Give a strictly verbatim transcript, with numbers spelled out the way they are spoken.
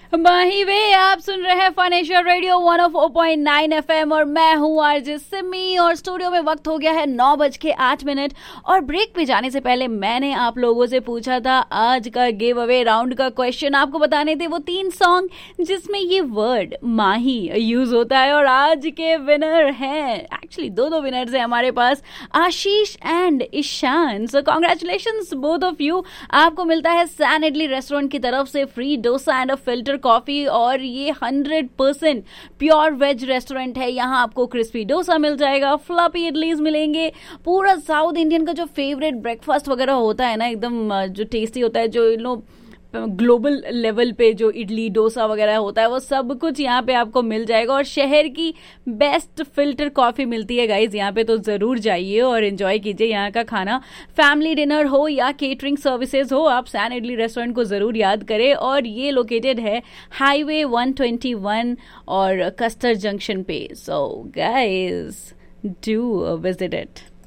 माही वे आप सुन रहे हैं fun Asia radio one of four point nine FM और मैं हूँ आरजे सिमी और स्टूडियो में वक्त हो गया है नौ बज के आठ मिनट। और ब्रेक पे जाने से पहले मैंने आप लोगों से पूछा था आज का गिव अवे राउंड का क्वेश्चन आपको बताने थे वो तीन सॉन्ग जिसमें ये वर्ड माही यूज होता है। और आज के विनर हैं, एक्चुअली दो दो विनर्स हैं हमारे पास, आशीष and Ishan. So congratulations both of you. आपको मिलता है सैन इडली रेस्टोरेंट की तरफ से free dosa and a filter coffee. और ये hundred percent pure veg restaurant है। यहाँ आपको क्रिस्पी डोसा मिल जाएगा, फ्लफी इडलीज मिलेंगे, पूरा साउथ इंडियन का जो फेवरेट ब्रेकफास्ट वगैरह होता है ना, एकदम जो टेस्टी होता है, जो यू नो ग्लोबल लेवल पे जो इडली डोसा वगैरह होता है वो सब कुछ यहाँ पे आपको मिल जाएगा। और शहर की बेस्ट फिल्टर कॉफी मिलती है गाइज यहाँ पे, तो जरूर जाइए और एंजॉय कीजिए यहाँ का खाना। फैमिली डिनर हो या केटरिंग सर्विसेज हो, आप सैन इडली रेस्टोरेंट को जरूर याद करें। और ये लोकेटेड है हाईवे वन ट्वेंटी वन और कस्टर जंक्शन पे। So guys do visit it.